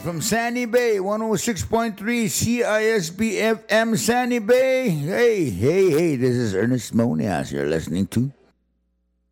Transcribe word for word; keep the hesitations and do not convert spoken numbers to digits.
from Sandy Bay, one oh six point three C I S B F M Sandy Bay. Hey, hey, hey, this is Ernest Monias. You're listening to